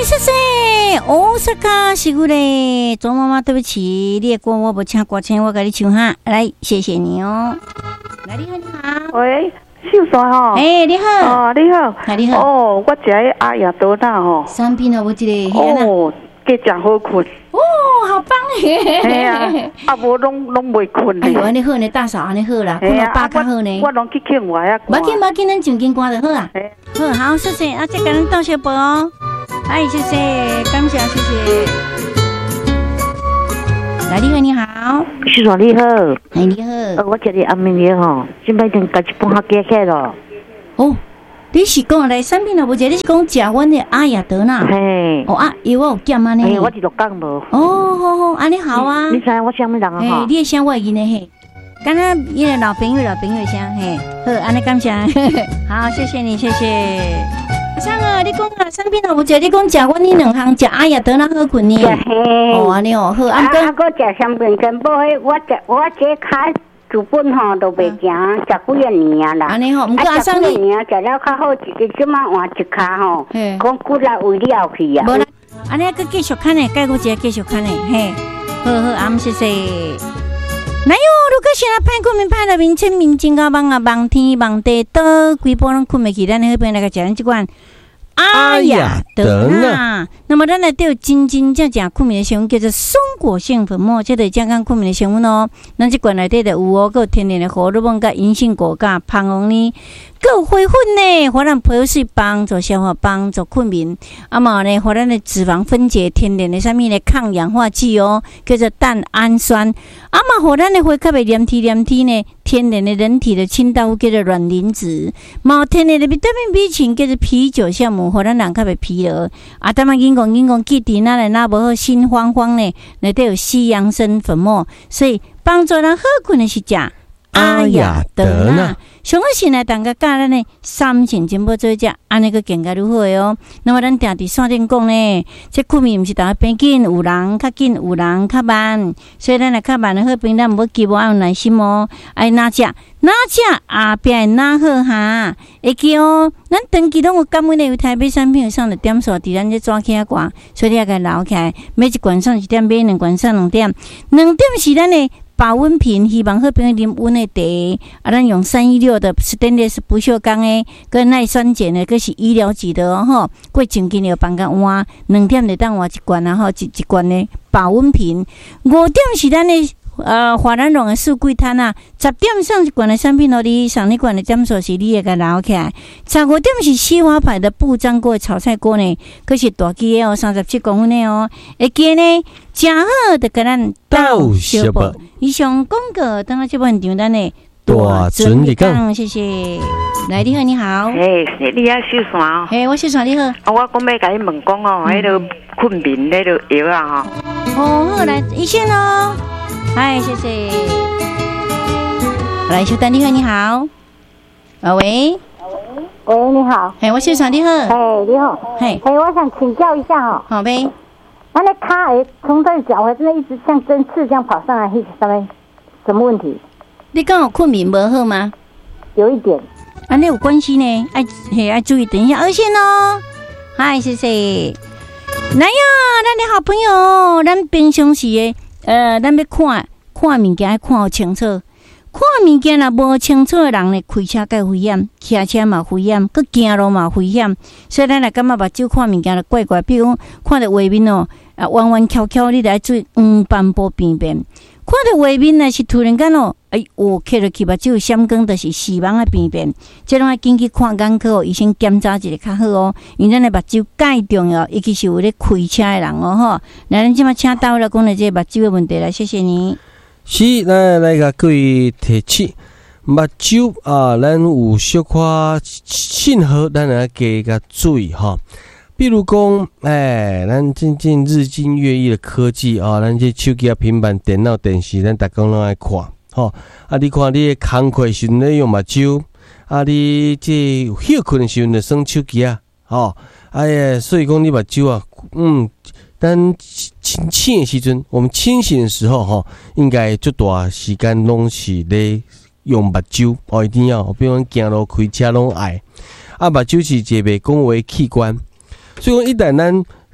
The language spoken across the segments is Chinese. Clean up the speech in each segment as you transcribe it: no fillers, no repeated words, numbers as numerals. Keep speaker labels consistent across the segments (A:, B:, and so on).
A: 谢谢。大阪是我的周妈妈，对不起，你的歌我不唱歌唱，我给你唱哈。来，谢谢你哦。来，你好，你好。
B: 喂，秀山吼。
A: 你好。
B: 哦，你好。
A: 你好。
B: 哦，我食的阿雅多纳吼。
A: 产品啊，我这个。
B: 哦，计真好困。
A: 哦，好棒耶！
B: 系啊，无拢袂困
A: 哎呦，安尼好呢，大嫂安尼好啦，困到饱较好呢。
B: 我拢去劝我呀。
A: 无紧，咱上紧歌就好啊。好，谢谢啊，再给咱倒小杯哦。哎，谢谢，感谢，谢谢。来，你好，你好，
B: 秀山你好，
A: 哎，你好，
B: 我叫你阿明爷吼，今摆天家一半下加起咯。
A: 哦，你是讲来产品了无？你是讲食阮的阿雅德纳？
B: 嘿，
A: 哦啊，因为我有减安尼。
B: 我是鹿港无。
A: 哦，好，安尼好啊。
B: 你知我啥物人啊？
A: 嘿，你的声我会记呢嘿。刚刚伊个老朋友声嘿，好，安尼感谢，好，谢谢你，谢谢。像啊，你讲啊，产品了无？你讲食阮呢两项，食阿雅德纳好困呢。哦，安尼哦，好，
C: 啊，我食香槟跟宝，我这卡主本吼都袂行，食几啊年啊啦。
A: 安尼吼，毋过阿生你
C: 年啊，食了较好，即马换一卡吼，讲骨力为了去啊。
A: 无啦，安尼佮继续看呢，介我一个继续看呢，嘿，好，阿谢谢。哪有？如果是那歹困眠歹入面，清明真个梦啊，梦天梦地，倒规波拢困袂去，咱那边来个食咱即款阿雅德纳。那么咱来都有真正困眠的成分，叫做松果性粉末，这个健康困眠的成分哦。咱即罐内底就有哦，佮天然的荷尔蒙、佮银杏果苷、芳红呢，佮有花粉呢，互咱皮水帮助消化，帮助困眠。啊嘛呢，互咱的脂肪分解天然的啥物呢抗氧化剂哦，叫做蛋氨酸。啊嘛，互咱的血较袂黏体呢，天然的人体的清道夫叫做卵磷脂，嘛天然的维他命 B 群叫做啤酒酵母，互咱人较袂疲劳。啊，当然硬讲记伫那嘞，那无好心慌呢，内底有西洋参粉末，所以帮助咱好困的是食阿雅德纳。上个是来大家教咱的3成真宝做食，安尼个更加如何的哦。那么咱定伫线顶讲呢，这困眠毋是大家变紧，有人较紧，有人较慢，所以咱来较慢的好病，咱无急，无爱有耐心哦。爱哪食后壁会哪好哈？会记哦，咱长期拢有感恩的有台北产品上的点数伫咱这抓起来挂，所以你要甲留起来，每一罐上1点，买2罐上2点，2点是咱的保温瓶，希望好朋友啉温的茶。咱用316的 stainless 不锈钢的，跟耐酸碱的，佫是医疗级的哦吼。过前几年放甲换2点就当换1罐啊吼，一罐的保温瓶。5点是咱的华南龙的四季摊啊，10点上1罐的产品咯，你上1罐的点数是你会甲留起来。15点是西华牌的不粘锅炒菜锅呢，佫是大机的哦，37公分的哦。会记呢，真好的，甲咱
D: 倒小宝。
A: 以上广告，等下这部现场咱的
D: 大准你讲，
A: 谢谢。来，你好，你好。
B: 嘿，你啊，秀山哦。
A: 嘿，我秀山，你好。
B: 我讲要甲你问讲哦，迄个困眠迄个药啊吼。
A: 哦，好，来一线哦。嗨，谢谢。来，秀丹，你好，你好。喂。
C: 喂，你好。
A: 嘿，我秀山，你好。
C: 嘿，你好。嘿，我想请教一下哦。
A: 好呗。
C: 那卡从这脚踝真的一直像针刺这样跑上来，什么问题？
A: 你刚好困眠不好吗？
C: 有一点。
A: 啊，那有关系呢，爱注意，等一下二线哦。嗨，谢谢。来呀，咱的好朋友，咱平常时的咱要看物件，看好清楚。看物件若无清楚的人呢，开车介危险，骑车嘛危险，佮行路嘛危险。所以咱来感觉目睭看物件就怪怪，比如看到画面哦，弯弯翘翘，你来注意斑驳边边。看到画面呢是突然间哦，刻落去目睭闪光，就是死亡的边边。这拢要紧去看眼科哦，医生检查一下较好哦。因为咱的目睭介重要，尤其是有咧开车的人哦吼。来，咱即马请到了讲的这目睭的问题来，谢谢你。
D: 是，咱来甲各位提醒，目睭啊，咱有小可信号，咱来加个注意哈。比如讲，咱渐渐日新月异的科技啊，咱这手机啊、平板、电脑、电视，咱逐工拢爱看，吼。啊，你看你工课时阵咧用目睭，啊，你这休困的时阵就耍手机啊，吼。哎呀，所以讲你目睭啊，咱清醒的时阵，我们清醒的时候哈，应该最大时间拢是咧用目睭哦，一定要，比如讲行路开车拢爱。啊，目睭是一个袂讲话的器官，所以讲一旦咱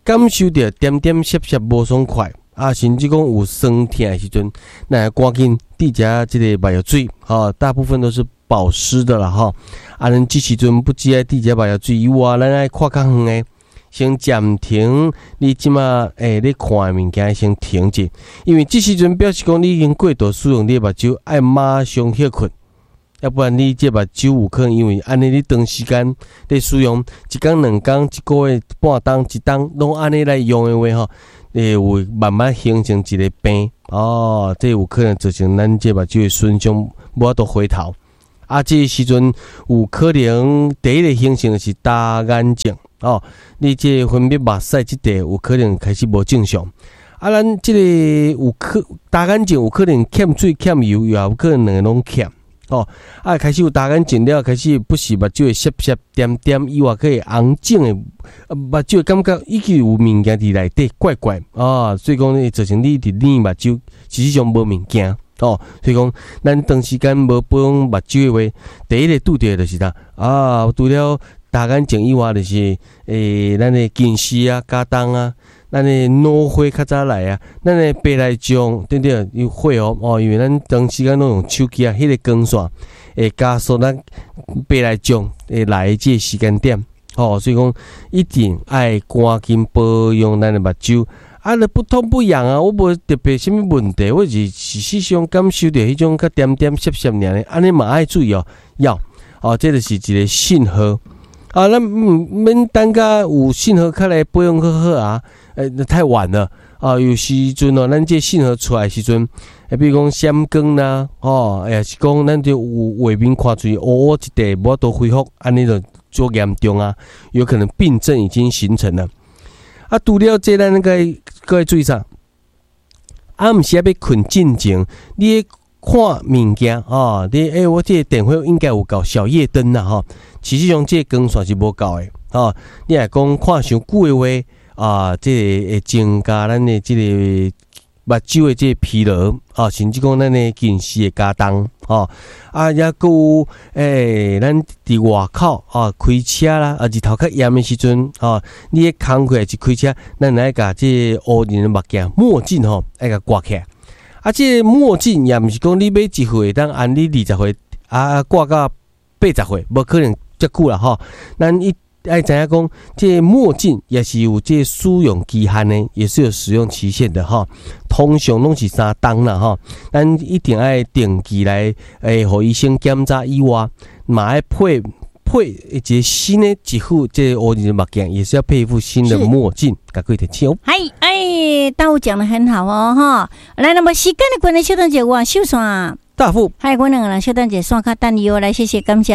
D: 感受到点点涩涩无爽快啊，甚至讲有酸痛的时阵，那赶紧滴下这个麻药水大部分都是保湿的啦啊，咱这时阵不只爱滴下麻药水以外，咱爱看较远的。先暂停，你即马你看的物件先停者，因为这时阵表示讲你已经过度使用你的目睭，爱马上休困，要不然你这目睭有可能因为安尼你长时间在使用，一天两天一个月半冬一冬拢安尼来用的话会慢慢形成一个病这有可能造成咱这目睭的损伤，无法度回头这时阵有可能第一个形成的是大眼症。你这分泌目屎这块有可能开始无正常咱这个大眼睛有可能欠水欠油，又有可能两个拢欠开始有大眼睛了，开始不是目睭会涩涩点点以外，可以红肿的目睭感觉已经有物件伫内底怪怪所以讲会造成你伫你目睭实际上无物件所以讲咱长时间无保养目睭的话，第一个拄着就是除了大眼睛以外，就是咱的近视加重咱的脑花较早来咱的白内障对对有会因为咱长时间拢用手机迄个光线会加速咱白内障会来这个时间点所以讲一定爱赶紧保养咱的目睭不痛不痒我无特别什么问题，我是事实上感受到迄种较点点涩涩尔的，安尼嘛爱注意要这就是一个信号咱免等甲有信号较来保养好太晚了有时阵咱这信号出来的时阵比如讲闪光啦也是讲咱就有画面看出去一块无法度恢复，安尼就足严重有可能病症已经形成了除了这咱该注意啥毋是要困进前你看物件你我这个电火应该有够小夜灯其实上这个光线是无够的你若讲看伤久的话这个会增加咱的这个目睭的这个疲劳甚至讲咱的近视的加重也搁有咱伫外口开车啦日头较炎的时阵你咧工课还是开车，咱来甲这个乌人的目镜墨镜爱甲挂起来这个墨镜也毋是讲你买一副会当安你20岁挂到80岁，无可能遮久啦咱爱知影讲这个墨镜也是有这个使用期限的，也是有使用期限的通常拢是3冬啦咱一定爱定期来互医生检查以外，嘛爱配一个新的一副这个乌人的目镜，也是要配一副新的墨镜，赶快点请
A: 大夫讲得很好来，那么时间的关系，小等者我秀线
D: 大夫，
A: 还有我两个人小等者线卡等你来，谢谢感谢。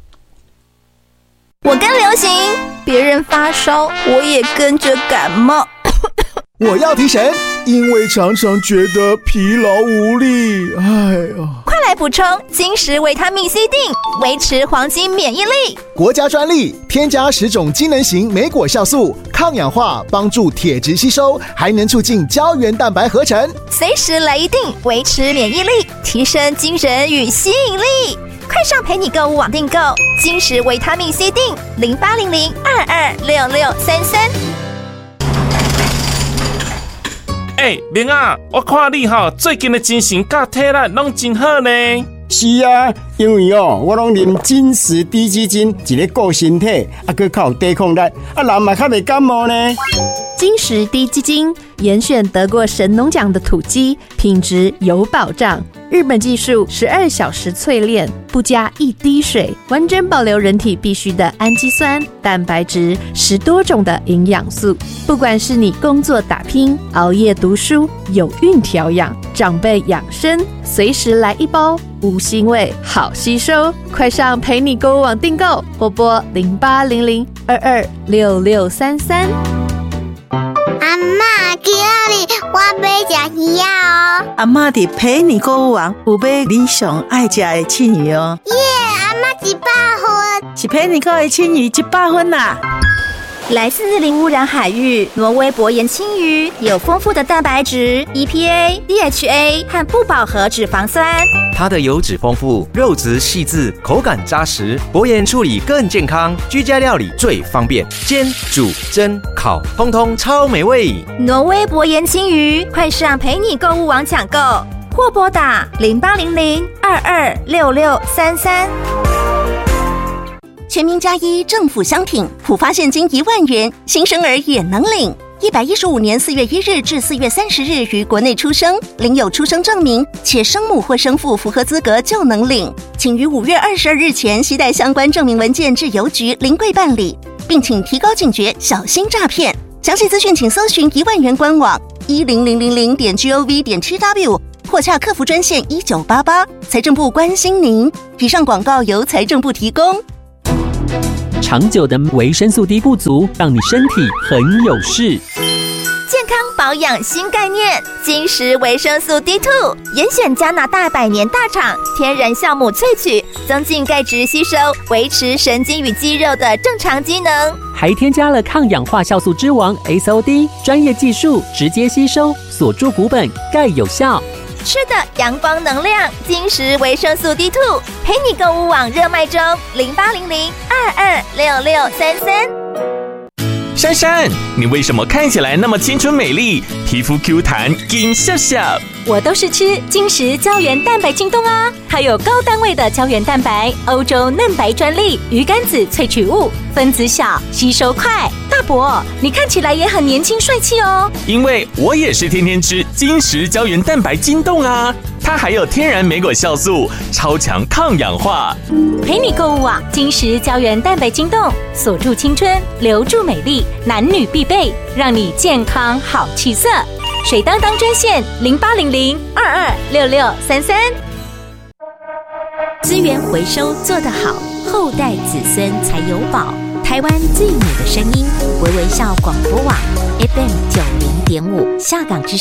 E: 我跟流行，别人发烧，我也跟着感冒。
F: 我要提神，因为常常觉得疲劳无力。
E: 快来补充金石维他命 C 锭，维持黄金免疫力。
F: 国家专利，添加10种机能型莓果酵素，抗氧化，帮助铁质吸收，还能促进胶原蛋白合成。
E: 随时来一锭，维持免疫力，提升精神与吸引力。快上陪你购物网订购金石维他命 C 锭，0800226633。
G: 明啊，我看你最近的精神甲体力拢真好呢。
H: 是啊，因为我拢啉金石低基金，一个顾身体，还靠有抵抗力，人嘛较袂感冒呢。
I: 金石低基金严选得过神农奖的土鸡，品质有保障。日本技术12小时淬炼，不加一滴水，完整保留人体必需的氨基酸、蛋白质，10多种的营养素。不管是你工作打拼、熬夜读书、有孕调养、长辈养生，随时来一包，无腥味，好吸收。快上陪你购物网订购，或拨0800226633。
J: 阿嬷，今日我要吃鱼哦。
K: 阿嬷伫陪你购物网有买你上爱吃的庆鱼哦。
J: 耶，阿嬷100分，
K: 是陪你购的庆鱼100分啦。
E: 来自零污染海域，挪威薄盐青鱼有丰富的蛋白质、EPA、DHA 和不饱和脂肪酸。
L: 它的油脂丰富，肉质细致，口感扎实，薄盐处理更健康，居家料理最方便，煎、煮、蒸、烤，通通超美味。
E: 挪威薄盐青鱼，快上陪你购物网抢购，或拨打0800-226633。
M: 全民加一政府商品，普发现金1万元，新生儿也能领。115年4月1日至4月30日于国内出生，领有出生证明，且生母或生父符合资格就能领。请于5月22日前携带相关证明文件至邮局临柜办理，并请提高警觉，小心诈骗。详细资讯请搜寻1万元官网10000.gov.tw 或洽客服专线1988。财政部关心您。以上广告由财政部提供。
N: 长久的维生素 D 不足，让你身体很有事。
E: 健康保养新概念，金石维生素 D2， 严选加拿大100年大厂天然酵母萃取，增进钙质吸收，维持神经与肌肉的正常机能。
N: 还添加了抗氧化酵素之王 SOD， 专业技术，直接吸收，锁住骨本，钙有效。
E: 吃的阳光能量，金石维生素 D2， 陪你购物网热卖中，0800-226633。
G: 珊珊，你为什么看起来那么清纯美丽，皮肤 Q 弹金笑笑？
O: 我都是吃金石胶原蛋白京东啊，它有高单位的胶原蛋白，欧洲嫩白专利，鱼肝子萃取物，分子小，吸收快。大伯，你看起来也很年轻帅气哦。
G: 因为我也是天天吃金石胶原蛋白京东啊，它还有天然莓果酵素，超强抗氧化。
O: 陪你购物网，金石胶原蛋白京东，锁住青春，留住美丽，男女必备，让你健康好气色。水当当专线0800-226633。资源回收做得好，后代子孙才有宝。台湾最美的声音，微微笑广播网 FM 90.5，下港之声。